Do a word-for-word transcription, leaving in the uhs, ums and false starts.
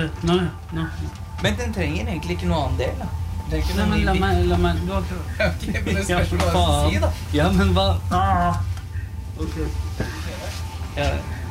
Nei, nei, nei. Men den trenger egentlig ikke noe annen del, da. Det er ikke Nei, noe men ny la bit. meg, la meg, du har ikke... Ok, men det Ja, spørs for hva du faen. sier, da. Ja, men hva? Ah. Ok. Ja.